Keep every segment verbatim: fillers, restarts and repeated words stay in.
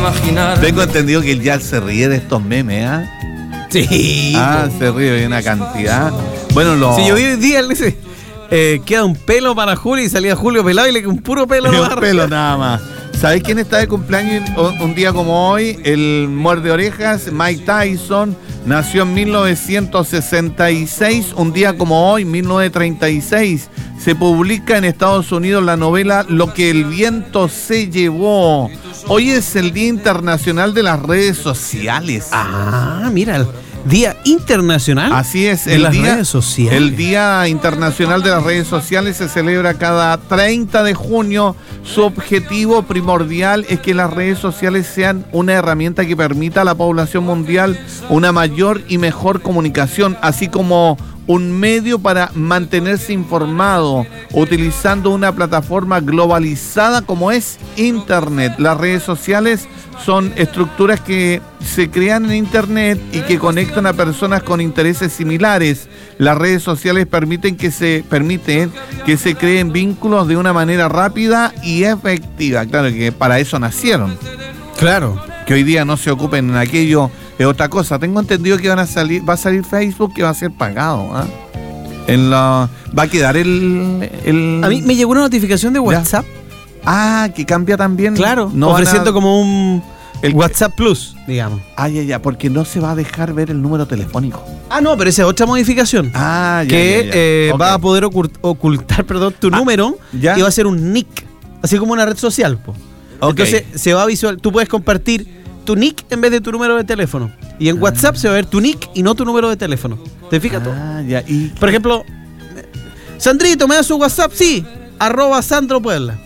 imaginar. Tengo entendido que él ya se ríe de estos memes, ¿ah? ¿eh? Sí. Ah, se ríe de una cantidad. Bueno, lo... Si yo vi el día, él dice, eh, queda un pelo para Julio y salía Julio pelado y le queda un puro pelo. un pelo nada más. ¿Sabés quién está de cumpleaños un día como hoy? El muerde orejas, Mike Tyson. Nació en mil novecientos sesenta y seis, un día como hoy, mil novecientos treinta y seis. Se publica en Estados Unidos la novela Lo que el viento se llevó. Hoy es el Día Internacional de las Redes Sociales. Ah, mira, Día Internacional. Así es, de el las día, redes sociales. El Día Internacional de las Redes Sociales se celebra cada treinta de junio. Su objetivo primordial es que las redes sociales sean una herramienta que permita a la población mundial una mayor y mejor comunicación, así como un medio para mantenerse informado, utilizando una plataforma globalizada como es Internet. Las redes sociales son estructuras que se crean en Internet y que conectan a personas con intereses similares. Las redes sociales permiten que se permiten que se creen vínculos de una manera rápida y efectiva. Claro que para eso nacieron. Claro. Que hoy día no se ocupen en aquello es otra cosa. Tengo entendido que van a salir, va a salir Facebook, que va a ser pagado. ¿eh? En la, va a quedar el, el... A mí me llegó una notificación de WhatsApp. ¿Ya? Ah, que cambia también. Claro, no ofreciendo a... como un el WhatsApp Plus, digamos. Ah, ya, ya, porque no se va a dejar ver el número telefónico. Ah, no, pero esa es otra modificación. Ah, ya, que ya, ya. Eh, Okay. va a poder ocult- ocultar perdón, tu ah, número ¿ya? y va a ser un nick, así como una red social. Po. Okay. Entonces se va a visual, tú puedes compartir tu nick en vez de tu número de teléfono. Y en ah. WhatsApp se va a ver tu nick y no tu número de teléfono. ¿Te fijas tú? Ah, ya. Y... Por ejemplo, Sandrito, ¿me da su WhatsApp? Sí, arroba Sandro Puebla.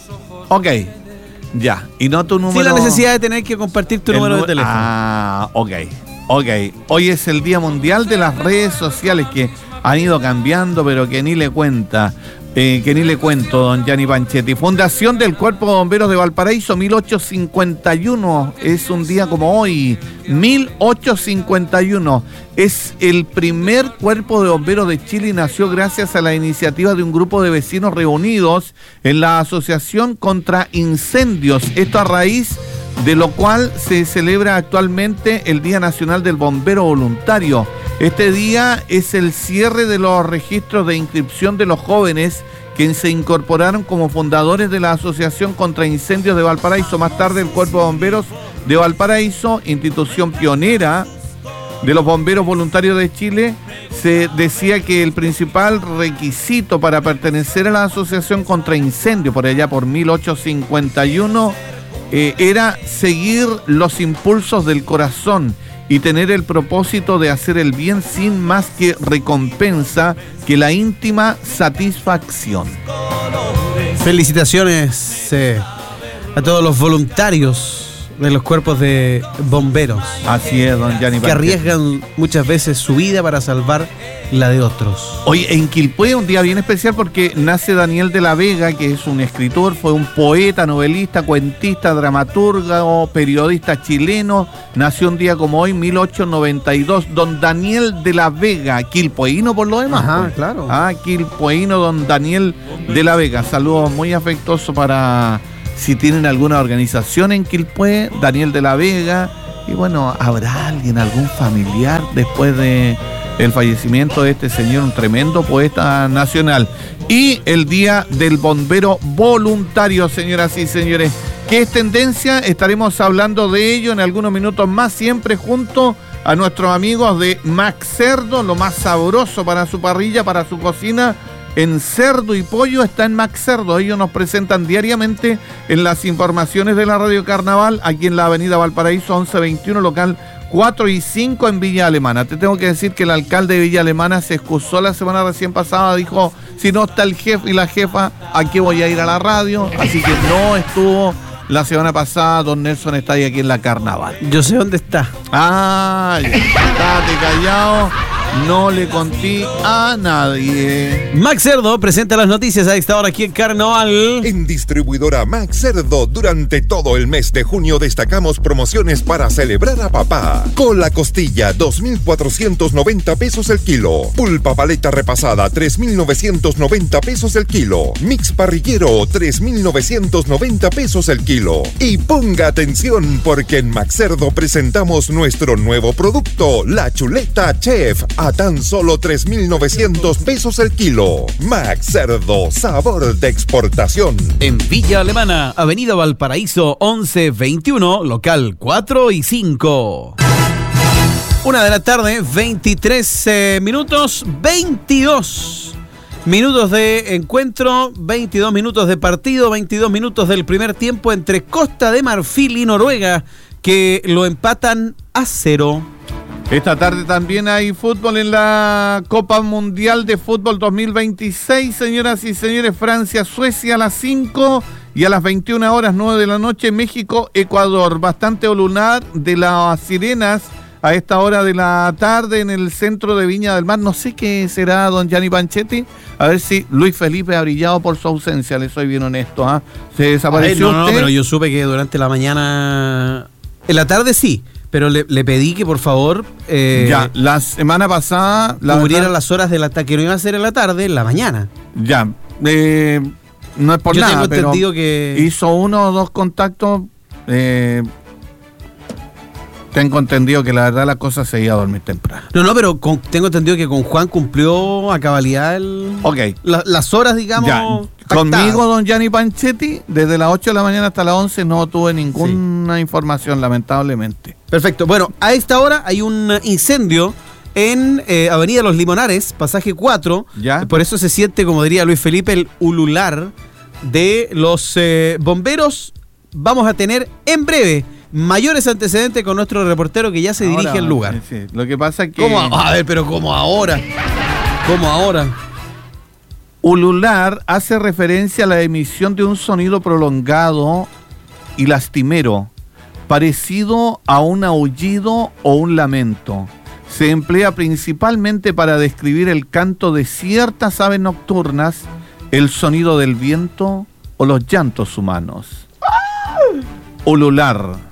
Ok, ya. Y no tu número... Sin la necesidad de tener que compartir tu número nu- de teléfono. Ah, ok. Ok. Hoy es el Día Mundial de las Redes Sociales que han ido cambiando, pero que ni le cuenta. Eh, que ni le cuento, don Gianni Panchetti. Fundación del Cuerpo de Bomberos de Valparaíso, mil ochocientos cincuenta y uno. Es un día como hoy, mil ochocientos cincuenta y uno. Es el primer cuerpo de bomberos de Chile y nació gracias a la iniciativa de un grupo de vecinos reunidos en la Asociación contra Incendios. Esto a raíz de lo cual se celebra actualmente el Día Nacional del Bombero Voluntario. Este día es el cierre de los registros de inscripción de los jóvenes que se incorporaron como fundadores de la Asociación contra Incendios de Valparaíso. Más tarde el Cuerpo de Bomberos de Valparaíso, institución pionera de los bomberos voluntarios de Chile, se decía que el principal requisito para pertenecer a la Asociación contra Incendios, por allá por mil ochocientos cincuenta y uno, eh, era seguir los impulsos del corazón y tener el propósito de hacer el bien sin más que recompensa que la íntima satisfacción. Felicitaciones eh, a todos los voluntarios de los cuerpos de bomberos. Así es, don Gianni. Que arriesgan muchas veces su vida para salvar la de otros. Hoy en Quilpué un día bien especial porque nace Daniel de la Vega, que es un escritor, fue un poeta, novelista, cuentista, dramaturgo, periodista chileno. Nació un día como hoy, mil ochocientos noventa y dos. Don Daniel de la Vega, quilpueíno por lo demás. Ajá, pues. claro. Ah, quilpueíno, don Daniel de la Vega. Saludos muy afectuosos para... Si tienen alguna organización en Quilpué, Daniel de la Vega. Y bueno, ¿habrá alguien, algún familiar después de el fallecimiento de este señor, un tremendo poeta nacional? Y el Día del Bombero Voluntario, señoras y señores. ¿Qué es tendencia? Estaremos hablando de ello en algunos minutos más, siempre junto a nuestros amigos de Max Cerdo, lo más sabroso para su parrilla, para su cocina. En cerdo y pollo está en Max Cerdo. Ellos nos presentan diariamente en las informaciones de la Radio Carnaval, aquí en la avenida Valparaíso once veintiuno, local cuatro y cinco en Villa Alemana. Te tengo que decir que el alcalde de Villa Alemana se excusó la semana recién pasada, dijo, si no está el jefe y la jefa, ¿a qué voy a ir a la radio? Así que no estuvo la semana pasada don Nelson Estadía aquí en la Carnaval. Yo sé dónde está. Ah, estate callado. no le conté a nadie. Max Cerdo presenta las noticias a esta hora aquí en Carnaval. En distribuidora Max Cerdo, durante todo el mes de junio destacamos promociones para celebrar a papá. Cola costilla, dos mil cuatrocientos noventa pesos el kilo. Pulpa paleta repasada, tres mil novecientos noventa pesos el kilo. Mix parrillero, tres mil novecientos noventa pesos el kilo. Y ponga atención porque en Max Cerdo presentamos nuestro nuevo producto, la chuleta Chef, a tan solo tres mil novecientos pesos el kilo. Max Cerdo, sabor de exportación. En Villa Alemana, Avenida Valparaíso once veintiuno, local cuatro y cinco. Una de la tarde, veintitrés eh, minutos, veintidós minutos de encuentro, veintidós minutos de partido, veintidós minutos del primer tiempo entre Costa de Marfil y Noruega, que lo empatan a cero. Esta tarde también hay fútbol en la Copa Mundial de Fútbol dos mil veintiséis, señoras y señores. Francia-Suecia a las cinco y a las veintiuna horas, nueve de la noche, México-Ecuador. Bastante lunar de las Sirenas a esta hora de la tarde en el centro de Viña del Mar. No sé qué será, don Gianni Panchetti. A ver si Luis Felipe ha brillado por su ausencia, le soy bien honesto. ¿eh? ¿Se desapareció Ay, no, usted? no, pero yo supe que durante la mañana... En la tarde sí, pero le, le pedí que por favor... Eh, ya, la semana pasada... La cubrieran verdad, las horas de la tarde, que no iba a ser en la tarde, en la mañana. Ya, eh, no es por yo nada, tengo pero entendido que... hizo uno o dos contactos. Eh, tengo entendido que la verdad la cosa se iba a dormir temprano. No, no, pero con, tengo entendido que con Juan cumplió a cabalidad el, Ok. la, las horas, digamos... Ya, conmigo, don Gianni Panchetti, desde las ocho de la mañana hasta las once no tuve ninguna sí. información, lamentablemente. Perfecto. Bueno, a esta hora hay un incendio en eh, Avenida Los Limonares, pasaje cuatro. ¿Ya? Por eso se siente, como diría Luis Felipe, el ulular de los eh, bomberos. Vamos a tener en breve mayores antecedentes con nuestro reportero que ya se ahora, dirige al lugar. Sí, sí. Lo que pasa es que... ¿Cómo? A ver, pero ¿cómo ahora? ¿Cómo ahora? Ulular hace referencia a la emisión de un sonido prolongado y lastimero, parecido a un aullido o un lamento. Se emplea principalmente para describir el canto de ciertas aves nocturnas, el sonido del viento o los llantos humanos. Ulular.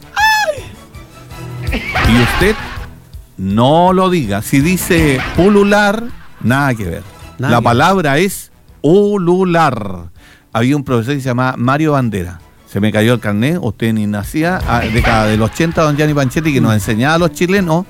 Y usted no lo diga. Si dice ulular, nada que ver. Nada la que palabra ver. es ulular. Había un profesor que se llamaba Mario Bandera. Se me cayó el carnet, usted ni nacía. Década del ochenta, don Gianni Panchetti, que nos enseñaba a los chilenos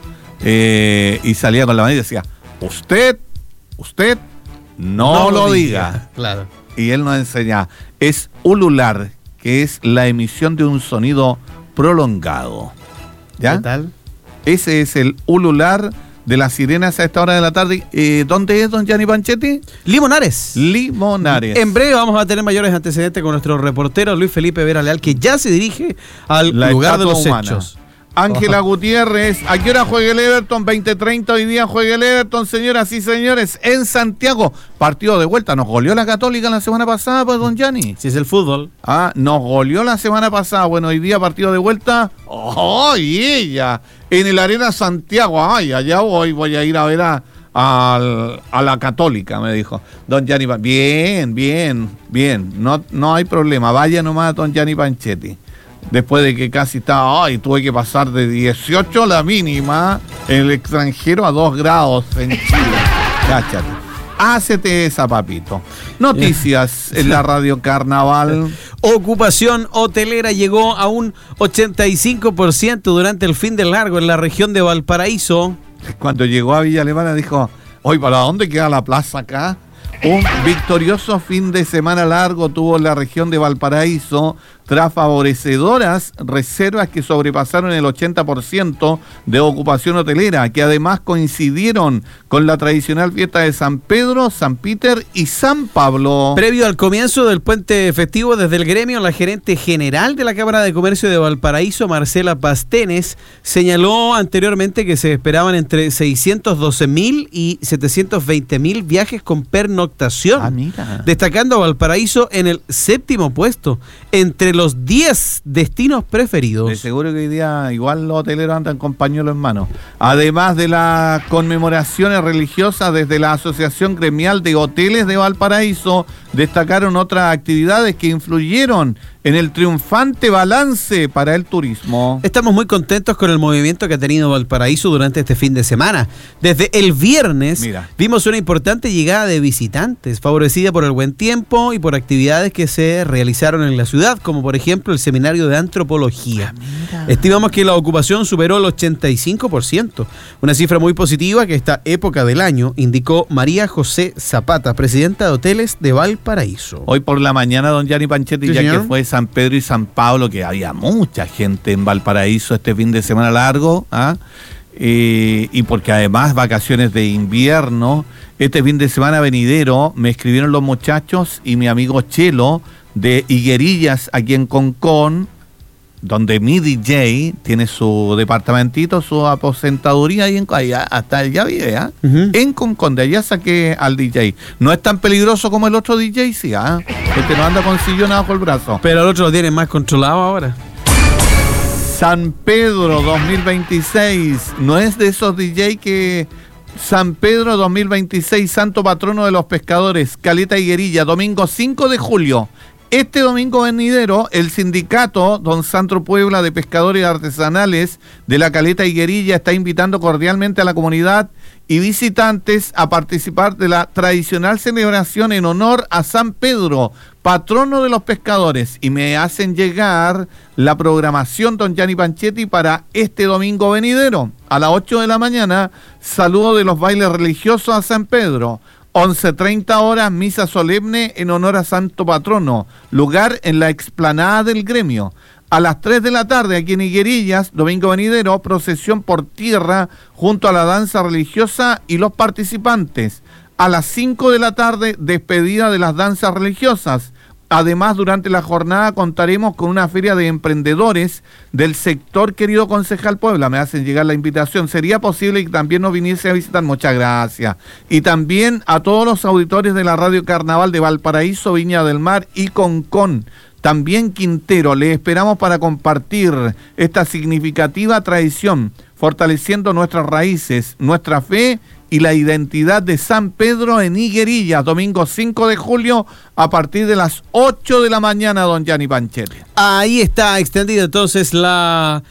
eh, y salía con la mano y decía: Usted, usted no, no lo, lo diga. diga. Claro. Y él nos enseñaba. Es ulular, que es la emisión de un sonido prolongado. ¿Ya? ¿Qué tal? Ese es el ulular de las sirenas a esta hora de la tarde. Eh, ¿Dónde es, don Gianni Panchetti? Limonares. Limonares. En breve vamos a tener mayores antecedentes con nuestro reportero Luis Felipe Vera Leal, que ya se dirige al la lugar de los humana. hechos. Ángela Gutiérrez, ¿a qué hora juega el Everton? veinte treinta hoy día juega el Everton, señoras y señores, en Santiago. Partido de vuelta, nos goleó la Católica la semana pasada, pues, don Gianni. Si es el fútbol. Ah, nos goleó la semana pasada, bueno, hoy día partido de vuelta. ¡Ay, ella! En el Arena Santiago, ay, allá voy, voy a ir a ver a, a, a la Católica, me dijo. Don Gianni, bien, bien, bien, no, no hay problema, vaya nomás a don Gianni Panchetti. Después de que casi estaba, ay, tuve que pasar de dieciocho la mínima en el extranjero a dos grados en Chile. Cáchate. Hácete esa, papito. Noticias en la Radio Carnaval. Ocupación hotelera llegó a un ochenta y cinco por ciento durante el fin de largo en la región de Valparaíso. Cuando llegó a Villa Alemana dijo: oye, ¿para dónde queda la plaza acá? Un victorioso fin de semana largo tuvo la región de Valparaíso tras favorecedoras reservas que sobrepasaron el ochenta por ciento de ocupación hotelera, que además coincidieron con la tradicional fiesta de San Pedro, San Peter y San Pablo. Previo al comienzo del puente festivo, desde el gremio, la gerente general de la Cámara de Comercio de Valparaíso, Marcela Pastenes, señaló anteriormente que se esperaban entre seiscientos doce mil y setecientos veinte mil viajes con pernoctación, ah, mira. destacando a Valparaíso en el séptimo puesto entre los los diez destinos preferidos. De seguro que hoy día igual los hoteleros andan con pañuelo en mano. Además de las conmemoraciones religiosas, desde la Asociación Gremial de Hoteles de Valparaíso destacaron otras actividades que influyeron en el triunfante balance para el turismo. Estamos muy contentos con el movimiento que ha tenido Valparaíso durante este fin de semana. Desde el viernes Mira. vimos una importante llegada de visitantes, favorecida por el buen tiempo y por actividades que se realizaron en la ciudad, como por ejemplo el seminario de antropología. Ah, Estimamos que la ocupación superó el ochenta y cinco por ciento, una cifra muy positiva que esta época del año, indicó María José Zapata, presidenta de Hoteles de Valparaíso. Hoy por la mañana, don Gianni Panchetti, Sí, ya señor. que fue San Pedro y San Pablo, que había mucha gente en Valparaíso este fin de semana largo, ¿ah? eh, y porque además vacaciones de invierno, este fin de semana venidero me escribieron los muchachos y mi amigo Chelo de Higuerillas, aquí en Concón, donde mi D J tiene su departamentito, su aposentaduría ahí en, allá, hasta allá vive, ¿ah? Uh-huh. En Concón, de allá saqué al D J. No es tan peligroso como el otro D J, sí, ¿ah? Este no anda con sillón bajo el brazo. Pero el otro lo tiene más controlado ahora. San Pedro dos mil veintiséis, no es de esos D J que... San Pedro dos mil veintiséis, santo patrono de los pescadores, Caleta Higuerilla, domingo cinco de julio. Este domingo venidero, el sindicato Don Sandro Puebla de Pescadores Artesanales de la Caleta Higuerilla está invitando cordialmente a la comunidad y visitantes a participar de la tradicional celebración en honor a San Pedro, patrono de los pescadores. Y me hacen llegar la programación, don Gianni Panchetti, para este domingo venidero. A las ocho de la mañana, saludo de los bailes religiosos a San Pedro. once treinta horas, misa solemne en honor a Santo Patrono, lugar en la explanada del gremio. A las tres de la tarde, aquí en Higuerillas, domingo venidero, procesión por tierra junto a la danza religiosa y los participantes. A las cinco de la tarde, despedida de las danzas religiosas. Además, durante la jornada contaremos con una feria de emprendedores del sector, querido concejal Puebla. Me hacen llegar la invitación. ¿Sería posible que también nos viniese a visitar? Muchas gracias. Y también a todos los auditores de la Radio Carnaval de Valparaíso, Viña del Mar y Concón. También Quintero, les esperamos para compartir esta significativa tradición, fortaleciendo nuestras raíces, nuestra fe y la identidad de San Pedro en Higuerillas, domingo cinco de julio, a partir de las ocho de la mañana, don Gianni Panchetti. Ahí está extendida entonces la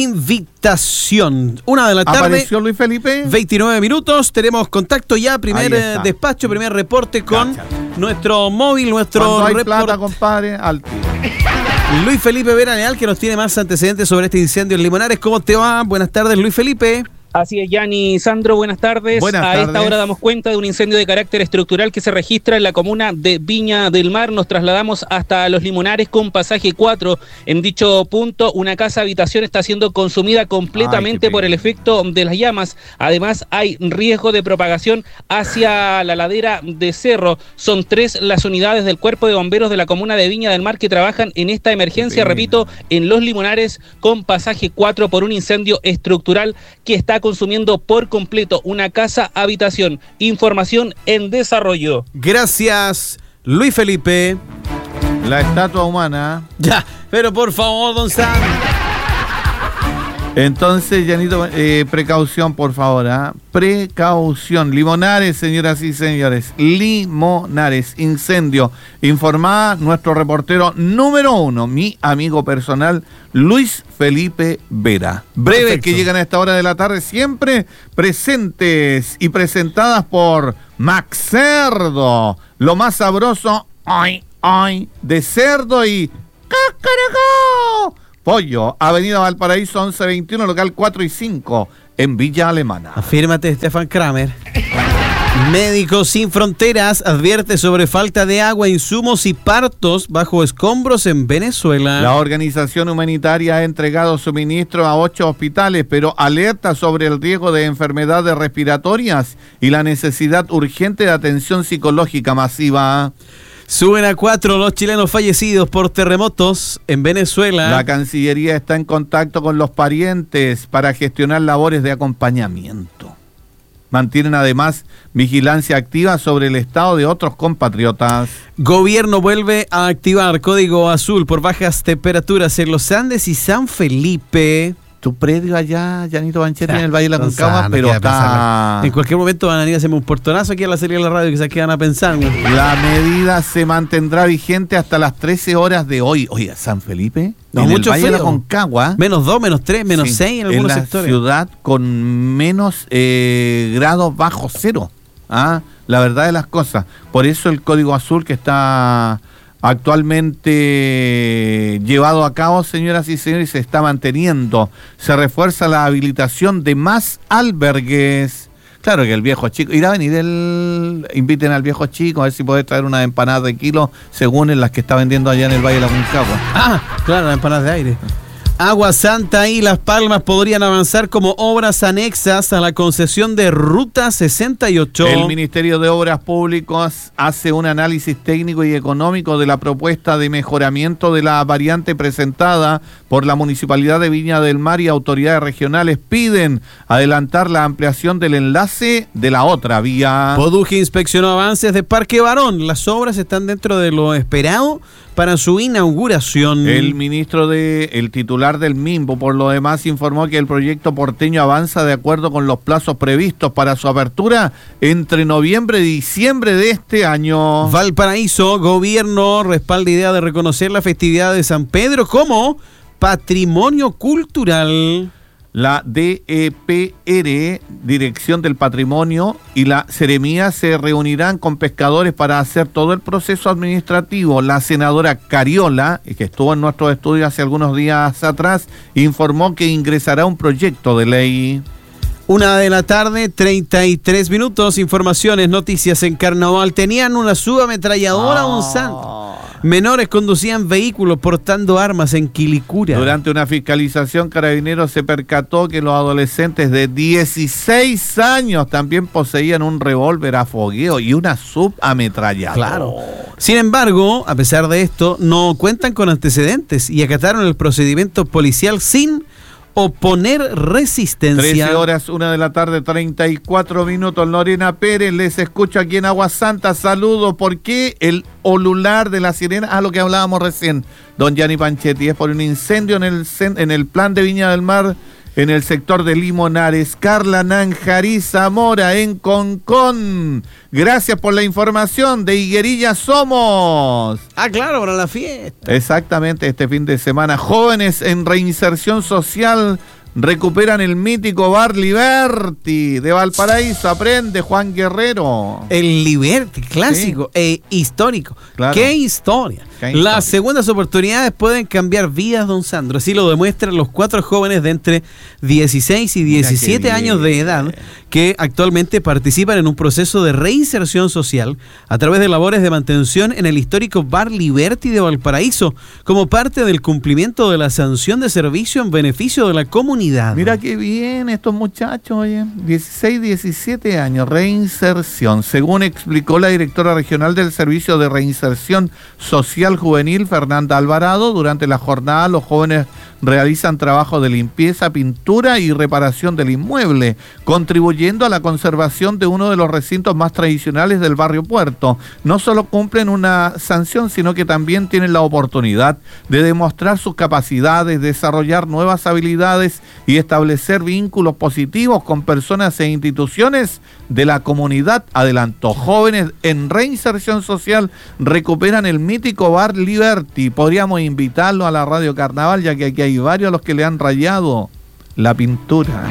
invitación. Una de la tarde. ¿Apareció Luis Felipe? veintinueve minutos. Tenemos contacto ya. Primer Ahí está. eh, despacho, primer reporte con Cáchate. nuestro móvil, nuestro Cuando hay report- plata, compadre, al tiro. Luis Felipe Vera Leal, que nos tiene más antecedentes sobre este incendio en Limonares. ¿Cómo te va? Buenas tardes, Luis Felipe. Así es, Gianni. Sandro, buenas tardes. Buenas a tardes. esta hora damos cuenta de un incendio de carácter estructural que se registra en la comuna de Viña del Mar. Nos trasladamos hasta Los Limonares con pasaje cuatro. En dicho punto, una casa habitación está siendo consumida completamente Ay, por el efecto de las llamas. Además, hay riesgo de propagación hacia la ladera de Cerro. Son tres las unidades del Cuerpo de Bomberos de la comuna de Viña del Mar que trabajan en esta emergencia, Qué repito, en Los Limonares con pasaje cuatro por un incendio estructural que está consumiendo por completo una casa habitación. Información en desarrollo. Gracias, Luis Felipe. La estatua humana. Ya, pero por favor, don Sam. Entonces, Janito, eh, precaución, por favor, ¿ah? Precaución. Limonares, señoras y señores. Limonares, incendio. Informaba nuestro reportero número uno, mi amigo personal, Luis Felipe Vera. Breves Perfecto. que llegan a esta hora de la tarde, siempre presentes y presentadas por Max Cerdo. Lo más sabroso, ay, ay, de cerdo y ¡cacaracó! Pollo, Avenida Valparaíso once veintiuno, local cuatro y cinco, en Villa Alemana. Afírmate, Stefan Kramer. Médicos Sin Fronteras advierte sobre falta de agua, insumos y partos bajo escombros en Venezuela. La organización humanitaria ha entregado suministro a ocho hospitales, pero alerta sobre el riesgo de enfermedades respiratorias y la necesidad urgente de atención psicológica masiva. Suben a cuatro los chilenos fallecidos por terremotos en Venezuela. La Cancillería está en contacto con los parientes para gestionar labores de acompañamiento. Mantienen además vigilancia activa sobre el estado de otros compatriotas. Gobierno vuelve a activar código azul por bajas temperaturas en los Andes y San Felipe. Tu predio allá, Janito Banchetti, en el Valle de la Concagua, pero está... En cualquier momento van a venir a hacerme un portonazo aquí a la serie de la radio, quizás quedan a pensar. ¿No? La medida se mantendrá vigente hasta las trece horas de hoy. Oye, San Felipe, no, en mucho el Valle frío. de la Concagua. Menos dos, menos tres, menos sí, seis en algunos en la sectores. Ciudad con menos eh, grados bajo cero. ¿Ah? La verdad de las cosas. Por eso el código azul que está actualmente llevado a cabo, señoras y señores, se está manteniendo. Se refuerza la habilitación de más albergues. Claro que el viejo chico, irá a venir el... Inviten al viejo chico a ver si puede traer unas empanadas de kilo, según en las que está vendiendo allá en el Valle de la Concagua. Ah, claro, las empanadas de aire. Agua Santa y Las Palmas podrían avanzar como obras anexas a la concesión de Ruta sesenta y ocho. El Ministerio de Obras Públicas hace un análisis técnico y económico de la propuesta de mejoramiento de la variante presentada por la Municipalidad de Viña del Mar, y autoridades regionales piden adelantar la ampliación del enlace de la otra vía. Poduje inspeccionó avances de Parque Barón. Las obras están dentro de lo esperado para su inauguración. El ministro de, el titular del MIMBO, por lo demás, informó que el proyecto porteño avanza de acuerdo con los plazos previstos para su apertura entre noviembre y diciembre de este año. Valparaíso, gobierno respalda idea de reconocer la festividad de San Pedro como patrimonio cultural. La D E P R, Dirección del Patrimonio, y la Seremía se reunirán con pescadores para hacer todo el proceso administrativo. La senadora Cariola, que estuvo en nuestro estudio hace algunos días atrás, informó que ingresará un proyecto de ley. Una de la tarde, treinta y tres minutos. Informaciones, noticias en Carnaval. Tenían una subametralladora, Oh. un santo. Menores conducían vehículos portando armas en Quilicura. Durante una fiscalización, Carabineros se percató que los adolescentes de dieciséis años también poseían un revólver a fogueo y una subametralladora. Claro. Sin embargo, a pesar de esto, no cuentan con antecedentes y acataron el procedimiento policial sin oponer resistencia. trece horas, una de la tarde, treinta y cuatro minutos. Lorena Pérez, les escucho aquí en Agua Santa. Saludos. ¿Por qué el olular de la sirena? Ah, lo que hablábamos recién, don Gianni Panchetti. Es por un incendio en el, en el plan de Viña del Mar, en el sector de Limonares. Carla Nanjarí Zamora en Concón. Gracias por la información. De Higuerilla somos. Ah, claro, para la fiesta. Exactamente, este fin de semana. Jóvenes en reinserción social recuperan el mítico bar Liberty de Valparaíso. Aprende Juan Guerrero. El Liberty, clásico Sí. e histórico. Claro. ¡Qué historia! Qué historia. Las segundas oportunidades pueden cambiar vidas, don Sandro. Así lo demuestran los cuatro jóvenes de entre dieciséis y diecisiete años de edad que actualmente participan en un proceso de reinserción social a través de labores de mantención en el histórico bar Liberty de Valparaíso, como parte del cumplimiento de la sanción de servicio en beneficio de la comunidad. Mira qué bien estos muchachos, oye, dieciséis, diecisiete años, reinserción. Según explicó la directora regional del Servicio de Reinserción Social Juvenil, Fernanda Alvarado, durante la jornada los jóvenes realizan trabajo de limpieza, pintura y reparación del inmueble, contribuyendo a la conservación de uno de los recintos más tradicionales del barrio Puerto. No solo cumplen una sanción, sino que también tienen la oportunidad de demostrar sus capacidades, desarrollar nuevas habilidades y establecer vínculos positivos con personas e instituciones de la comunidad. Adelantó, jóvenes en reinserción social recuperan el mítico bar Liberty. Podríamos invitarlo a la Radio Carnaval, ya que aquí hay varios a los que le han rayado la pintura.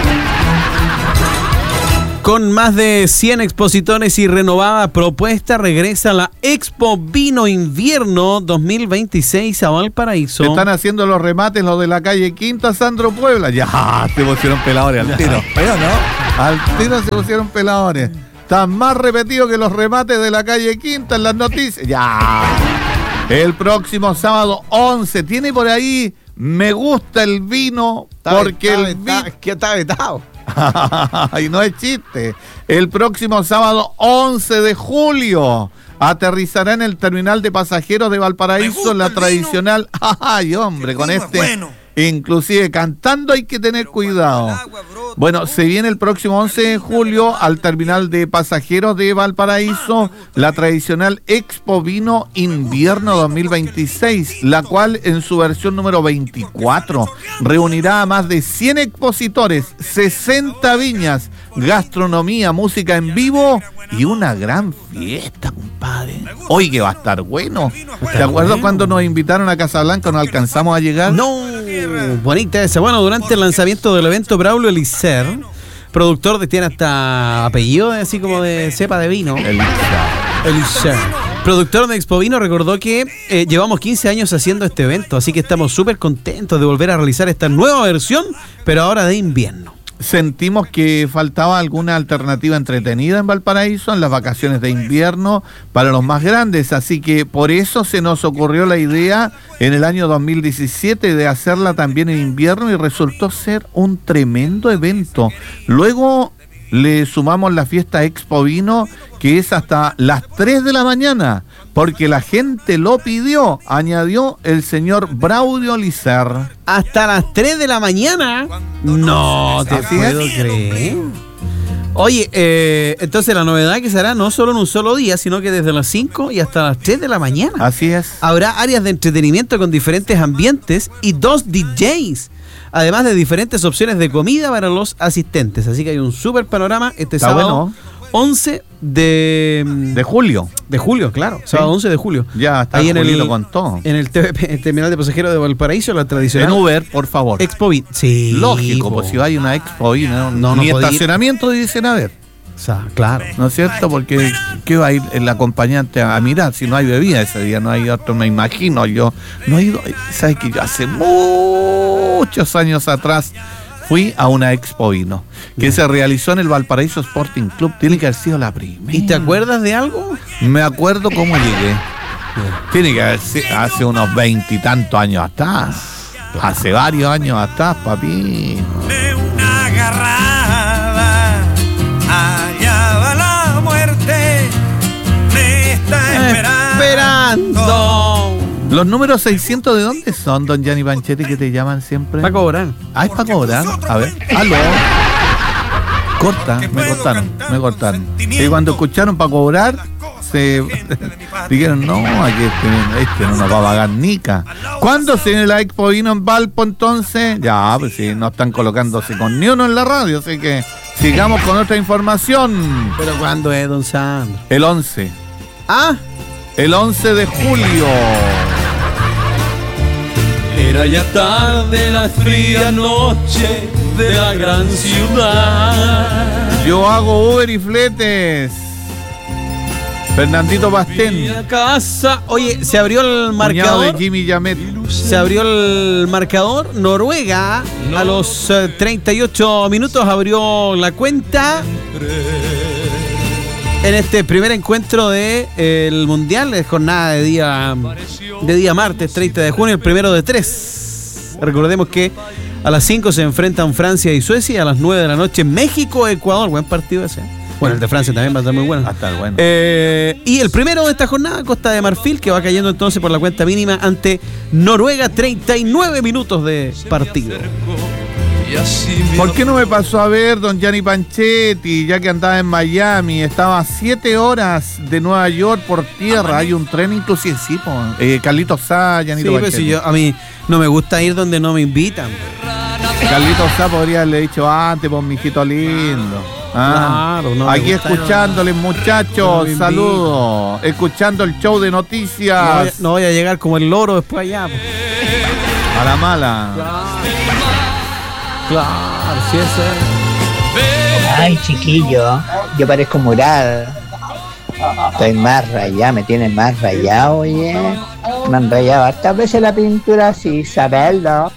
Con más de cien expositores y renovada propuesta, regresa la Expo Vino Invierno dos mil veintiséis a Valparaíso. Se están haciendo los remates los de la calle Quinta, Sandro Puebla. Ya, se pusieron peladores al tiro. Pero no. Al tiro se pusieron peladores. Están más repetidos que los remates de la calle Quinta en las noticias. Ya. El próximo sábado once. Tiene por ahí, me gusta el vino, porque el vino... ¿Qué está vetado? Y no es chiste. El próximo sábado once de julio aterrizará en el terminal de pasajeros de Valparaíso la tradicional. Ay, hombre, con este. Bueno. Inclusive cantando hay que tener cuidado. Bueno, se viene el próximo once de julio al terminal de pasajeros de Valparaíso la tradicional Expo Vino Invierno dos mil veintiséis, la cual en su versión número veinticuatro reunirá a más de cien expositores, sesenta viñas, gastronomía, música en vivo y una gran fiesta, compadre. Hoy que va a estar bueno. ¿Te acuerdas cuando nos invitaron a Casablanca? ¿No alcanzamos a llegar? No, bonita esa. Bueno, durante el lanzamiento del evento, Braulio Elicer, productor de, tiene hasta apellido así como de cepa de vino. Elicer. Productor de Expo Vino, recordó que eh, llevamos quince años haciendo este evento, así que estamos súper contentos de volver a realizar esta nueva versión, pero ahora de invierno. Sentimos que faltaba alguna alternativa entretenida en Valparaíso en las vacaciones de invierno para los más grandes, así que por eso se nos ocurrió la idea en el año dos mil diecisiete de hacerla también en invierno y resultó ser un tremendo evento. Luego le sumamos la fiesta Expo Vino, que es hasta las tres de la mañana, porque la gente lo pidió, añadió el señor Braulio Elicer. ¿Hasta las tres de la mañana? No te Así puedo es. creer. Oye, eh, entonces la novedad que será no solo en un solo día, sino que desde las cinco y hasta las tres de la mañana. Así es. Habrá áreas de entretenimiento con diferentes ambientes y dos D Js. Además de diferentes opciones de comida para los asistentes. Así que hay un súper panorama este Está sábado bueno. once de, De julio. de julio, claro. Sábado once de julio. Ya está ahí en el, con todo. en el T V P, el Terminal de Pasajeros de Valparaíso, la tradicional En Uber, por favor. Expo Vino. Sí. Lógico, po. pues si hay una Expo Vino, no, No, no ni podía ir. estacionamiento dicen a ver. O sea, claro. ¿No es cierto? Porque ¿qué va a ir el acompañante a mirar si no hay bebida ese día? No hay otro, me imagino yo. No he ido, ¿sabes que yo hace muchos años atrás fui a una Expo Vino que yeah. se realizó en el Valparaíso Sporting Club? Tiene que haber sido la primera. ¿Y te acuerdas de algo? Me acuerdo cómo llegué. Yeah. Tiene que haber sido hace unos veintitantos años atrás. Hace varios años atrás, papi. De una agarrada, allá va la muerte, me está esperando. Esperando. ¿Los números seiscientos de dónde son, don Gianni Panchetti, que te llaman siempre? Para cobrar. Ah, es para cobrar. A ver, aló. Corta, me cortaron, me cortaron. Y cuando escucharon para cobrar, se dijeron, no, aquí este, este no nos va a pagar nica. ¿Cuándo se viene la Expo Vino en Valpo entonces? Ya, pues sí, no están colocándose con ni uno en la radio, así que sigamos con otra información. ¿Pero cuándo es, don Sandro? El once. Ah, el once de julio. Era ya tarde la fría noche de la gran ciudad. Yo hago Uber y fletes. Fernandito Bastén. a casa. Oye, se abrió el Cuñado marcador. de Jimmy Yamet. Se abrió el marcador. Noruega a los eh, treinta y ocho minutos abrió la cuenta. En este primer encuentro del de, Mundial, es jornada de día, de día martes, treinta de junio, el primero de tres. Recordemos que a las cinco se enfrentan Francia y Suecia, y a las nueve de la noche México-Ecuador. Buen partido ese. Bueno, el de Francia también va a estar muy bueno. Va a estar bueno. Eh, y el primero de esta jornada, Costa de Marfil, que va cayendo entonces por la cuenta mínima ante Noruega, treinta y nueve minutos de partido. ¿Por qué no me pasó a ver, don Gianni Panchetti, ya que andaba en Miami? Estaba a siete horas de Nueva York por tierra. Hay un tren inclusive, sí, po. Eh, Carlitos Sá, Gianni Sí, pues Panchetti. si yo, a mí no me gusta ir donde no me invitan. Carlitos Sá podría haberle dicho antes, pues, mijito lindo. Ah, Claro, no me aquí gusta, escuchándoles, no muchachos, me saludos. Escuchando el show de noticias. No voy, a, no voy a llegar como el loro después allá. Pues. A la mala. Claro, sí, ese. Ay, chiquillo, yo parezco morada. Estoy más rayado, me tienen más rayado, oye. Me han rayado hartas veces la pintura sin saberlo.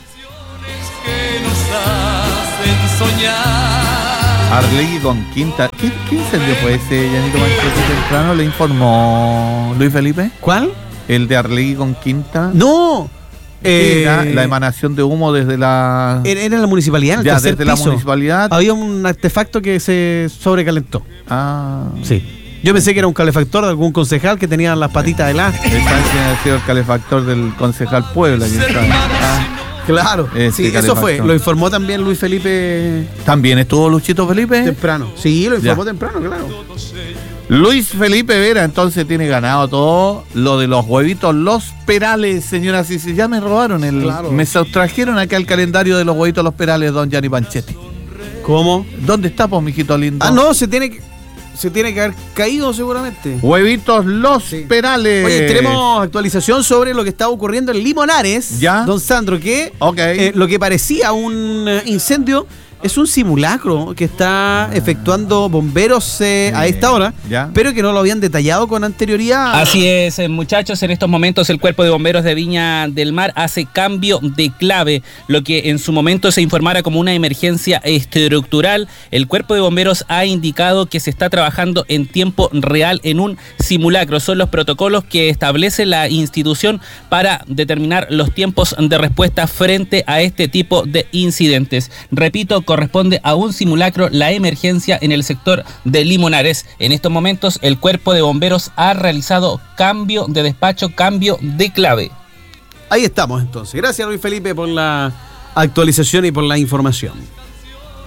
Arlegui con Quinta. ¿Qué, qué incendio fue ese, Gianito Panchetti? Temprano le informó Luis Felipe. ¿Cuál? El de Arlegui con Quinta. No. ¿Qué Eh, era? La emanación de humo desde la... Era en la municipalidad, en el ya, tercer desde la piso. municipalidad. Había un artefacto que se sobrecalentó. Ah. Sí. Yo pensé que era un calefactor de algún concejal que tenía las patitas heladas. Esa que ha sido el calefactor del concejal Puebla. Que está, ah. Claro, Este, sí, eso fue. calefacción. Lo informó también Luis Felipe También estuvo Luchito Felipe. temprano. Sí, lo informó Ya. temprano, claro. Luis Felipe Vera entonces tiene ganado todo lo de los huevitos Los Perales, señoras y señores. Ya me robaron el... Claro. Me sustrajeron acá el calendario de los huevitos Los Perales, don Gianni Panchetti. ¿Cómo? ¿Dónde está, pues, mijito lindo? Ah, no, se tiene que, se tiene que haber caído seguramente. Huevitos Los Sí. Perales. Oye, tenemos actualización sobre lo que está ocurriendo en Limonares. ¿Ya? Don Sandro, que Ok. eh, lo que parecía un eh, incendio es un simulacro que está efectuando bomberos eh, a esta hora, ¿Ya? pero que no lo habían detallado con anterioridad. Así es, eh, muchachos, en estos momentos el Cuerpo de Bomberos de Viña del Mar hace cambio de clave, lo que en su momento se informara como una emergencia estructural. El Cuerpo de Bomberos ha indicado que se está trabajando en tiempo real en un simulacro. Son los protocolos que establece la institución para determinar los tiempos de respuesta frente a este tipo de incidentes. Repito, corresponde a un simulacro la emergencia en el sector de Limonares. En estos momentos el Cuerpo de Bomberos ha realizado cambio de despacho, cambio de clave. Ahí estamos entonces. Gracias, Luis Felipe, por la actualización y por la información.